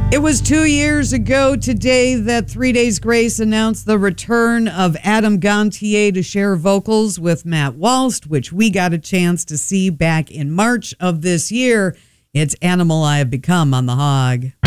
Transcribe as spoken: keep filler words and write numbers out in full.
It was two years ago today that Three Days Grace announced the return of Adam Gontier to share vocals with Matt Walst, which we got a chance to see back in March of this year. It's Animal I Have Become on The Hog.